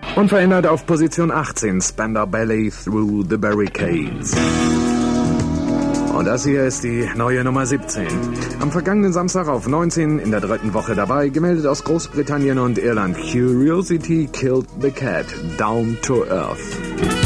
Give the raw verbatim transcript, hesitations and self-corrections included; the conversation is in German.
Unverändert auf Position achtzehn, Spandau Ballet Through the Barricades. Und das hier ist die neue Nummer siebzehn. Am vergangenen Samstag auf neunzehn in der dritten Woche dabei, gemeldet aus Großbritannien und Irland. Curiosity Killed the Cat, Down to Earth.